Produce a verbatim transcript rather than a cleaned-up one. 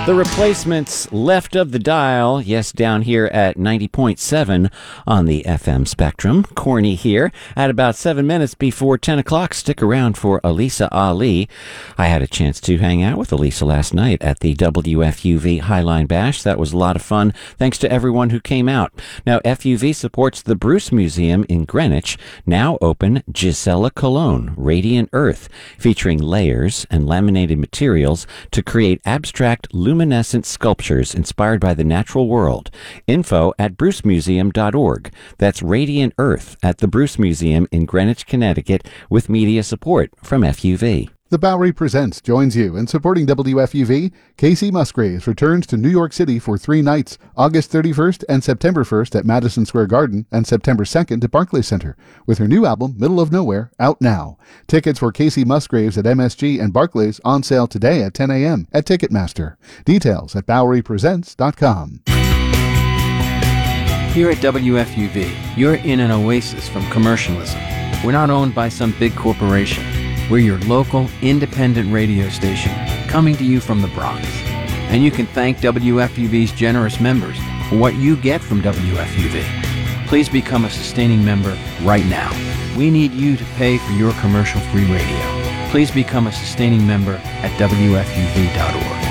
The Replacements, Left of the Dial, yes, down here at ninety point seven on the F M spectrum. Corny here at about seven minutes before ten o'clock. Stick around for Elisa Ali. I had a chance to hang out with Elisa last night at the W F U V Highline Bash. That was a lot of fun. Thanks to everyone who came out. Now, F U V supports the Bruce Museum in Greenwich, now open Gisela Cologne, Radiant Earth, featuring layers and laminated materials to create abstract luminescent sculptures inspired by the natural world. Info at bruce museum dot org. That's Radiant Earth at the Bruce Museum in Greenwich, Connecticut, with media support from F U V. The Bowery Presents joins you in supporting W F U V. Casey Musgraves returns to New York City for three nights, August thirty-first and September first at Madison Square Garden and September second at Barclays Center, with her new album, Middle of Nowhere, out now. Tickets for Casey Musgraves at M S G and Barclays on sale today at ten a.m. at Ticketmaster. Details at bowery presents dot com. Here at W F U V, you're in an oasis from commercialism. We're not owned by some big corporation. We're your local, independent radio station, coming to you from the Bronx. And you can thank W F U V's generous members for what you get from W F U V. Please become a sustaining member right now. We need you to pay for your commercial-free radio. Please become a sustaining member at W F U V dot org.